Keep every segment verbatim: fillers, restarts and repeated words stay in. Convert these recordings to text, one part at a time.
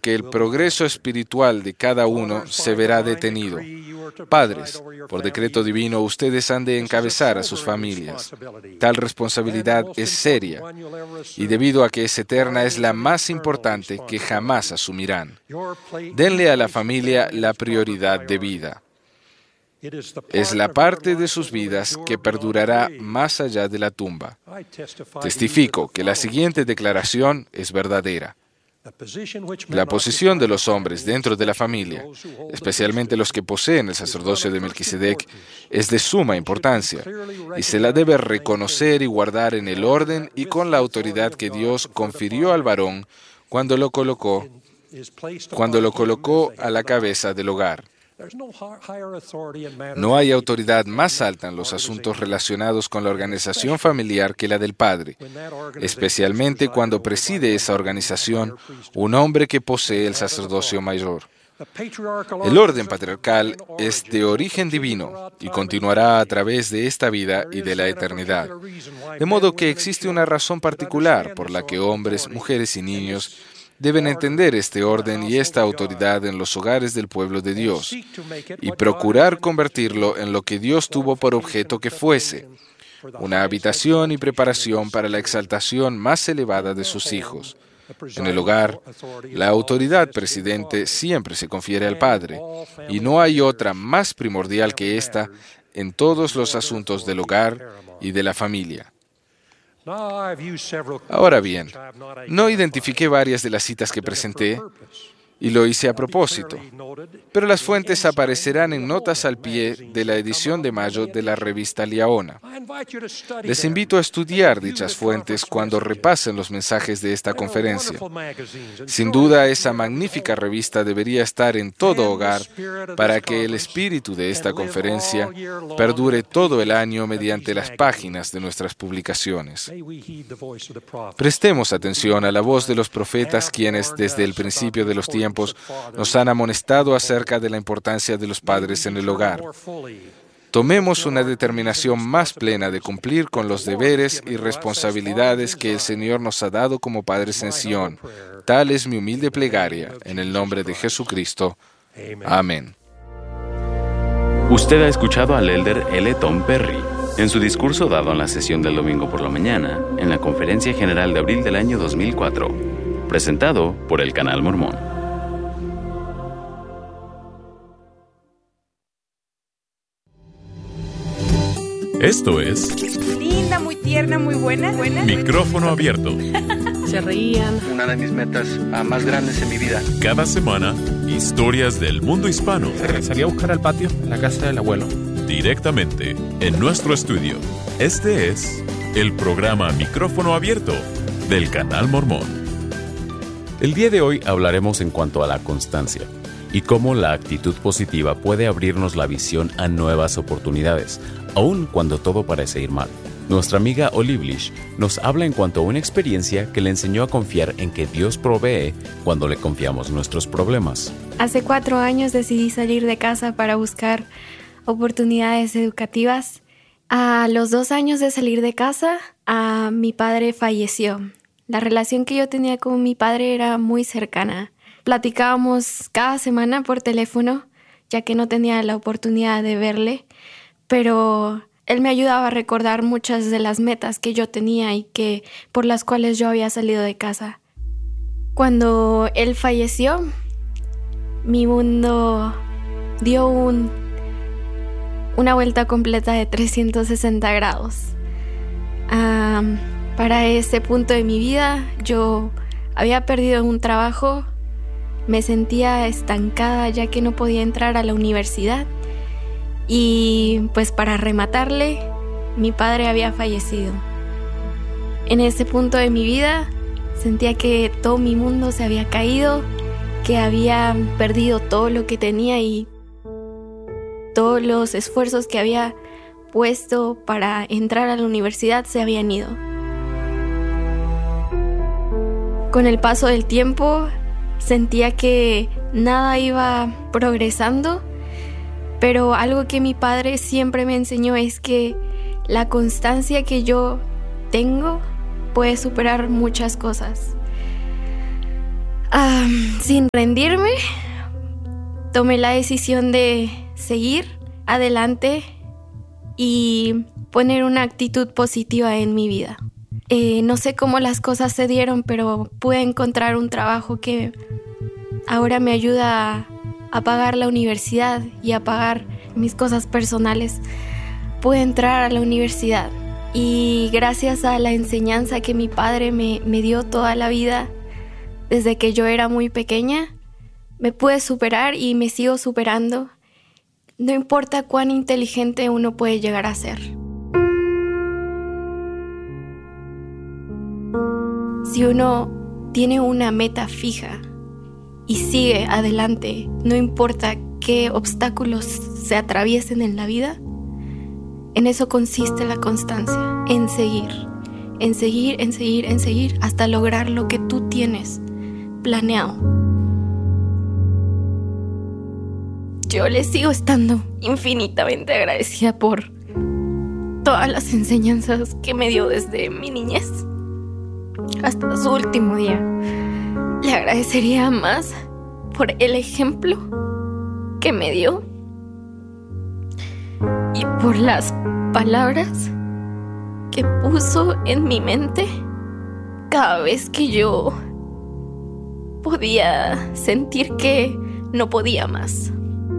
que el progreso espiritual de cada uno se verá detenido. Padres, por decreto divino, ustedes han de encabezar a sus familias. Tal responsabilidad es seria, y debido a que es eterna, es la más importante que jamás asumirán. Denle a la familia la prioridad de vida. Es la parte de sus vidas que perdurará más allá de la tumba. Testifico que la siguiente declaración es verdadera. La posición de los hombres dentro de la familia, especialmente los que poseen el sacerdocio de Melquisedec, es de suma importancia y se la debe reconocer y guardar en el orden y con la autoridad que Dios confirió al varón cuando lo colocó, cuando lo colocó a la cabeza del hogar. No hay autoridad más alta en los asuntos relacionados con la organización familiar que la del padre, especialmente cuando preside esa organización un hombre que posee el sacerdocio mayor. El orden patriarcal es de origen divino y continuará a través de esta vida y de la eternidad. De modo que existe una razón particular por la que hombres, mujeres y niños deben entender este orden y esta autoridad en los hogares del pueblo de Dios y procurar convertirlo en lo que Dios tuvo por objeto que fuese, una habitación y preparación para la exaltación más elevada de sus hijos. En el hogar, la autoridad presidente siempre se confiere al padre, y no hay otra más primordial que esta en todos los asuntos del hogar y de la familia. Ahora bien, no identifiqué varias de las citas que presenté y lo hice a propósito, pero las fuentes aparecerán en notas al pie de la edición de mayo de la revista Liaona. Les invito a estudiar dichas fuentes cuando repasen los mensajes de esta conferencia. Sin duda, esa magnífica revista debería estar en todo hogar para que el espíritu de esta conferencia perdure todo el año mediante las páginas de nuestras publicaciones. Prestemos atención a la voz de los profetas quienes, desde el principio de los tiempos, nos han amonestado acerca de la importancia de los padres en el hogar. Tomemos una determinación más plena de cumplir con los deberes y responsabilidades que el Señor nos ha dado como padres en Sion. Tal es mi humilde plegaria, en el nombre de Jesucristo. Amén. Usted ha escuchado al elder L. Tom Perry en su discurso dado en la sesión del domingo por la mañana en la Conferencia General de abril del año dos mil cuatro, presentado por el Canal Mormón. Esto es... linda, muy tierna, muy buena. buena. Micrófono abierto. Se reían. Una de mis metas uh, más grandes en mi vida. Cada semana, historias del mundo hispano. Salí a buscar al patio, en la casa del abuelo. Directamente, en nuestro estudio. Este es el programa Micrófono Abierto del Canal Mormón. El día de hoy hablaremos en cuanto a la constancia y cómo la actitud positiva puede abrirnos la visión a nuevas oportunidades, aun cuando todo parece ir mal. Nuestra amiga Olivlish nos habla en cuanto a una experiencia que le enseñó a confiar en que Dios provee cuando le confiamos nuestros problemas. Hace cuatro años decidí salir de casa para buscar oportunidades educativas. A los dos años de salir de casa, a mi padre falleció. La relación que yo tenía con mi padre era muy cercana. Platicábamos cada semana por teléfono, ya que no tenía la oportunidad de verle, pero él me ayudaba a recordar muchas de las metas que yo tenía y que por las cuales yo había salido de casa. Cuando él falleció, mi mundo dio un, una vuelta completa de trescientos sesenta grados. Um, para ese punto de mi vida, yo había perdido un trabajo. Me sentía estancada ya que no podía entrar a la universidad y pues para rematarle, mi padre había fallecido. En ese punto de mi vida sentía que todo mi mundo se había caído, que había perdido todo lo que tenía y todos los esfuerzos que había puesto para entrar a la universidad se habían ido. Con el paso del tiempo sentía que nada iba progresando, pero algo que mi padre siempre me enseñó es que la constancia que yo tengo puede superar muchas cosas. Um, sin rendirme, tomé la decisión de seguir adelante y poner una actitud positiva en mi vida. Eh, no sé cómo las cosas se dieron, pero pude encontrar un trabajo que ahora me ayuda a, a pagar la universidad y a pagar mis cosas personales. Pude entrar a la universidad y gracias a la enseñanza que mi padre me, me dio toda la vida, desde que yo era muy pequeña, me pude superar y me sigo superando. No importa cuán inteligente uno puede llegar a ser. Si uno tiene una meta fija y sigue adelante, no importa qué obstáculos se atraviesen en la vida, en eso consiste la constancia, en seguir, en seguir, en seguir, en seguir, hasta lograr lo que tú tienes planeado. Yo le sigo estando infinitamente agradecida por todas las enseñanzas que me dio desde mi niñez hasta su último día. Le agradecería más por el ejemplo que me dio y por las palabras que puso en mi mente cada vez que yo podía sentir que no podía más.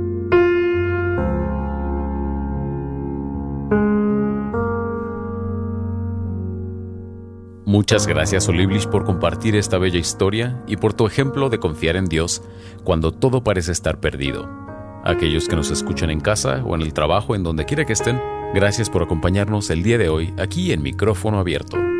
Muchas gracias, Olivlish, por compartir esta bella historia y por tu ejemplo de confiar en Dios cuando todo parece estar perdido. A aquellos que nos escuchan en casa o en el trabajo, en donde quiera que estén, gracias por acompañarnos el día de hoy aquí en Micrófono Abierto.